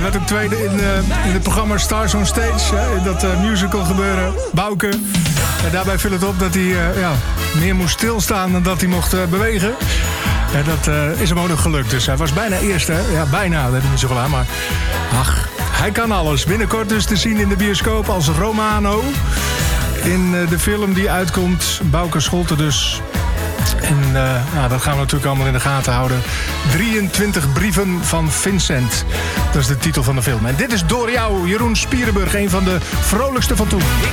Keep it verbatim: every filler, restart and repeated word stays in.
werd ook tweede in, uh, in het programma Stars on Stage. Uh, in dat uh, musical gebeuren. Bouke. En daarbij viel het op dat hij uh, ja, meer moest stilstaan dan dat hij mocht uh, bewegen. En dat uh, is hem ook nog gelukt. Dus hij was bijna eerste. Ja, bijna. Dat heb ik niet zoveel aan. Maar ach, hij kan alles. Binnenkort dus te zien in de bioscoop als Romano. In uh, de film die uitkomt. Bouke Scholten dus. En uh, nou, dat gaan we natuurlijk allemaal in de gaten houden. drieëntwintig brieven van Vincent. Dat is de titel van de film. En dit is door jou, Jeroen Spierenburg. Een van de vrolijkste van toen.